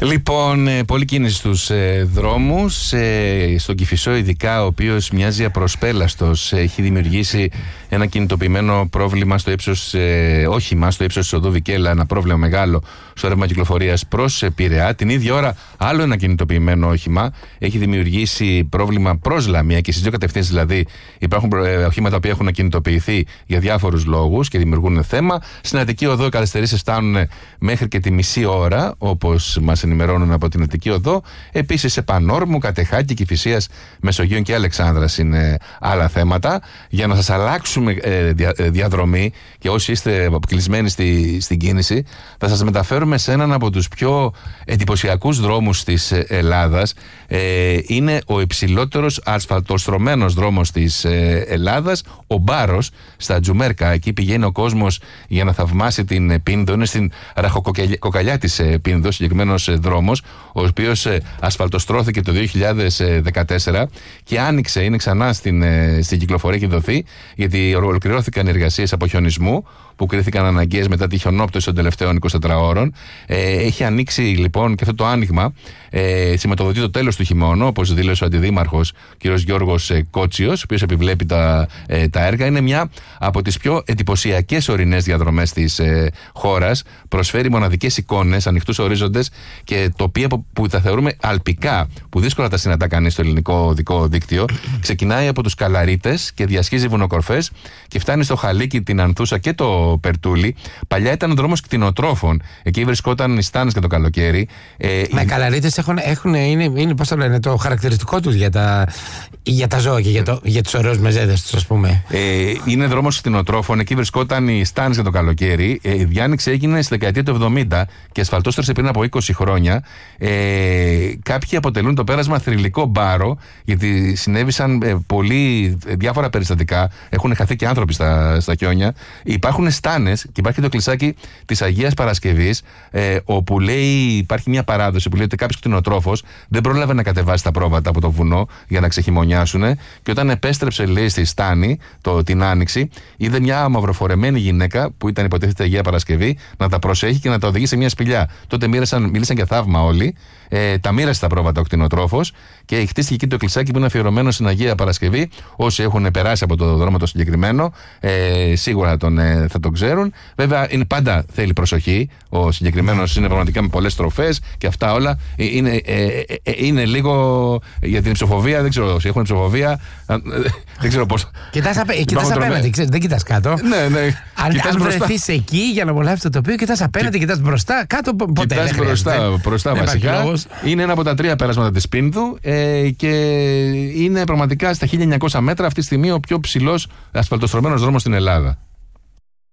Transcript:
Λοιπόν, πολλή κίνηση στους δρόμους. Στον Κηφισό ειδικά, ο οποίος μοιάζει απροσπέλαστος, έχει δημιουργήσει ένα κινητοποιημένο πρόβλημα στο ύψος, όχημα στο ύψος της οδού Βικέλα, ένα πρόβλημα μεγάλο στο ρεύμα κυκλοφορίας προς Πειραιά. Την ίδια ώρα, άλλο ένα κινητοποιημένο όχημα έχει δημιουργήσει πρόβλημα προς Λαμία, και στις δύο κατευθύνσεις δηλαδή υπάρχουν οχήματα που έχουν κινητοποιηθεί για διάφορους λόγους και δημιουργούν θέμα. Στην Αττική Οδό οι καθυστερήσεις φτάνουν μέχρι και τη μισή ώρα, όπως μας ενημερώνουν από την Αττική Οδό. Επίσης σε Πανόρμου, Κατεχάκη, Κηφισίας, Μεσογείων και Αλεξάνδρας είναι άλλα θέματα. Για να σας αλλάξουμε διαδρομή, και όσοι είστε αποκλεισμένοι στην κίνηση, θα σας μεταφέρουμε σε έναν από τους πιο εντυπωσιακούς δρόμους της Ελλάδας. Είναι ο υψηλότερος ασφαλτοστρωμένος δρόμος της Ελλάδας, ο Μπάρος, στα Τζουμέρκα. Εκεί πηγαίνει ο κόσμος για να θαυμάσει την Πίνδο. Είναι στην ραχοκοκαλιά της Πίνδο, συγκεκριμένος δρόμος, ο οποίος ασφαλτοστρώθηκε το 2014 και είναι ξανά στην κυκλοφορία, έχει δοθεί, γιατί ολοκληρώθηκαν οι εργασίες αποχιονισμού που κρίθηκαν αναγκαίες μετά τη χιονόπτωση των τελευταίων 24 ώρων. Έχει ανοίξει λοιπόν και αυτό το άνοιγμα σηματοδοτεί το τέλος του χειμώνα, όπως δήλωσε ο αντιδήμαρχος κ. Γιώργος Κότσιος, ο οποίος επιβλέπει τα έργα. Είναι μια από τις πιο εντυπωσιακές ορεινές διαδρομές της χώρας. Προσφέρει μοναδικές εικόνες, ανοιχτούς ορίζοντες και τοπία που τα θεωρούμε αλπικά, που δύσκολα τα συναντά κανείς στο ελληνικό οδικό δίκτυο. Ξεκινάει από τους Καλαρίτες και διασχίζει βουνοκορφές και φτάνει στο Χαλίκι, την Ανθούσα και το Περτούλι. Παλιά ήταν ο δρόμος κτηνοτρόφων. Εκεί βρισκόταν οι στάνες και το καλοκαίρι. Οι Καλαρίτες είναι πώς το λένε, το χαρακτηριστικό τους για τα ζώα και για τους ωραίους μεζέδες τους, ας πούμε. Είναι δρόμος κτηνοτρόφων. Εκεί βρισκόταν οι στάνες για το καλοκαίρι. Η διάνοιξη έγινε στη δεκαετία του 70 και ασφαλτόστρωσε πριν από 20 χρόνια. Κάποιοι αποτελούν το πέρασμα θρυλικό μπάρο, γιατί συνέβησαν διάφορα περιστατικά. Έχουν χαθεί και άνθρωποι στα χιόνια. Υπάρχουν στάνες και υπάρχει το κλεισάκι της Αγίας Παρασκευής, όπου υπάρχει μια παράδοση που λέει ότι κάποιος κτηνοτρόφος δεν πρόλαβε να κατεβάσει τα πρόβατα από το βουνό για να ξεχειμωνιάσουν, και όταν επέστρεψε, λέει, στη στάνη την Άνοιξη, είδε μια μαυροφορεμένη γυναίκα που ήταν υποτίθεται Αγία Παρασκευή να τα προσέχει και να τα οδηγεί σε μια σπηλιά. Τότε μίλησαν για θαύμα όλοι. Τα μοίρασε τα πρόβατα ο κτηνοτρόφος και χτίστηκε εκεί το κλεισάκι που είναι αφιερωμένο στην Αγία Παρασκευή. Όσοι έχουν περάσει από το δρόμο το συγκεκριμένο, σίγουρα θα τον ξέρουν. Βέβαια, πάντα θέλει προσοχή. Ο συγκεκριμένος είναι πραγματικά με πολλές στροφές και αυτά όλα. Είναι λίγο για την υψοφοβία. Δεν ξέρω όσοι έχουν υψοφοβία. Δεν ξέρω πώς. Κοιτάς απέναντι, δεν κοιτάς κάτω. Ναι. Αν βρεθείς εκεί για να απολαύσεις το τοπίο, κοιτάς απέναντι, κοιτάς μπροστά, κάτω ποτέ. Κοιτάς μπροστά βασικά. Είναι ένα από τα 3 περάσματα της Πίνδου και είναι πραγματικά στα 1900 μέτρα αυτή τη στιγμή ο πιο ψηλός ασφαλτοστρωμένος δρόμος στην Ελλάδα.